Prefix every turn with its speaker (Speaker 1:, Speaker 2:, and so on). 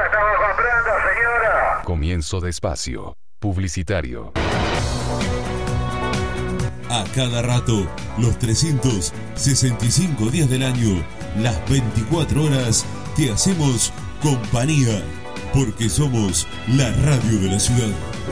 Speaker 1: estamos comprando, señora.
Speaker 2: Comienzo de espacio publicitario.
Speaker 3: A cada rato, los 365 días del año, las 24 horas, te hacemos compañía, porque somos la radio de la ciudad.